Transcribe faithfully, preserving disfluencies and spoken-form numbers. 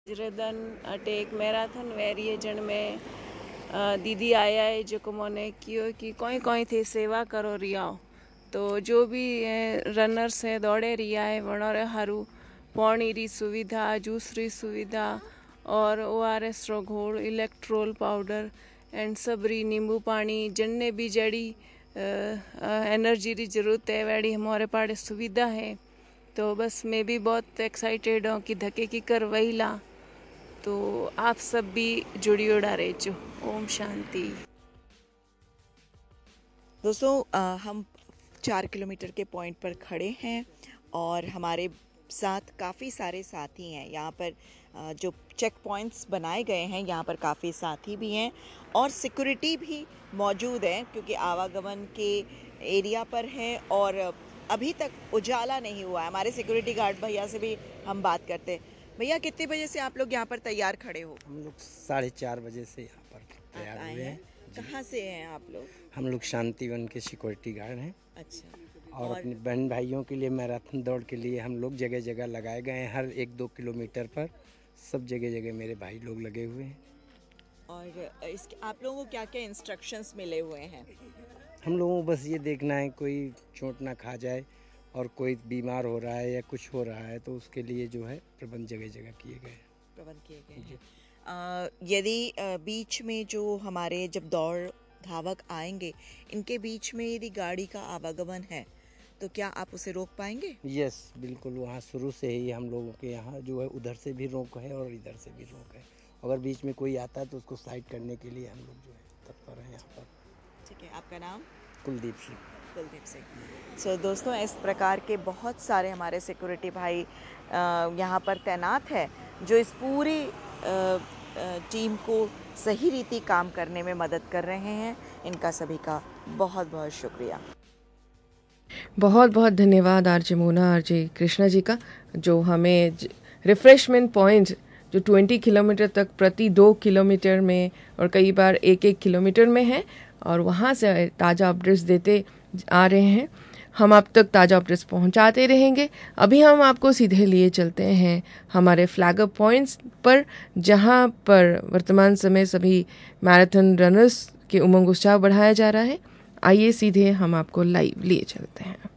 Jordan अटे एक marathon वेरिएजन में दीदी आया है जो को मोने कियो कि कोई कोई थे सेवा करो रिया तो जो भी रनर्स है दौड़े रिया है वणोरे हारू पानी री सुविधा जूस री सुविधा और ओ आर एस रो घोल इलेक्ट्रोल पाउडर एंड सबरी नींबू पानी जिनने भी जड़ी एनर्जी री जरूरत है वैडी हमारे पास सुविधा है। तो बस मैं भी बहुत एक्साइटेड हूँ कि धक्के की कर वही ला, तो आप सब भी जुड़ियोड़ा रहो। ओम शांति। दोस्तों आ, हम चार किलोमीटर के पॉइंट पर खड़े हैं और हमारे साथ काफ़ी सारे साथी हैं। यहाँ पर आ, जो चेक पॉइंट्स बनाए गए हैं यहाँ पर काफ़ी साथी भी हैं और सिक्योरिटी भी मौजूद है क्योंकि आवागमन के एरिया पर है और अभी तक उजाला नहीं हुआ है। हमारे सिक्योरिटी गार्ड भैया से भी हम बात करते हैं। भैया कितने बजे से आप लोग यहाँ पर तैयार खड़े हो? हम लोग साढ़े चार बजे से यहाँ पर तैयार हुए हैं। कहाँ से हैं आप लोग? हम लोग शांतिवन के सिक्योरिटी गार्ड हैं। अच्छा। और, और अपने बहन भाइयों के लिए मैराथन दौड़ के लिए हम लोग जगह जगह लगाए गए हैं। हर एक दो किलोमीटर पर सब जगह जगह मेरे भाई लोग लगे हुए हैं। और इसके आप लोगों को क्या क्या इंस्ट्रक्शंस मिले हुए हैं? हम लोगों को बस ये देखना है कोई चोट ना खा जाए और कोई बीमार हो रहा है या कुछ हो रहा है तो उसके लिए जो है प्रबंध जगह जगह किए गए प्रबंध किए गए हैं। यदि बीच में जो हमारे जब दौड़ धावक आएंगे इनके बीच में यदि गाड़ी का आवागमन है तो क्या आप उसे रोक पाएंगे? यस बिल्कुल, वहाँ शुरू से ही हम लोगों के यहाँ जो है उधर से भी रोक है और इधर से भी रोक है। अगर बीच में कोई आता है तो उसको साइड करने के लिए हम लोग जो है तत्पर हैं यहाँ पर। ठीक है, आपका नाम? कुलदीप सिंह। कुलदीप सिंह। सो दोस्तों, इस प्रकार के बहुत सारे हमारे सिक्योरिटी भाई यहाँ पर तैनात है जो इस पूरी टीम को सही रीति काम करने में मदद कर रहे हैं। इनका सभी का बहुत बहुत शुक्रिया। बहुत बहुत धन्यवाद आरजे मोना, आरजे कृष्णा जी का, जो हमें रिफ्रेशमेंट पॉइंट जो बीस किलोमीटर तक प्रति दो किलोमीटर में और कई बार एक एक किलोमीटर में है और वहाँ से ताज़ा अपडेट्स देते आ रहे हैं। हम आप तक ताज़ा अपडेट्स पहुँचाते रहेंगे। अभी हम आपको सीधे लिए चलते हैं हमारे फ्लैग अप पॉइंट्स पर, जहाँ पर वर्तमान समय सभी मैराथन रनर्स के उमंग उत्साह बढ़ाया जा रहा है। आइए सीधे हम आपको लाइव लिए चलते हैं।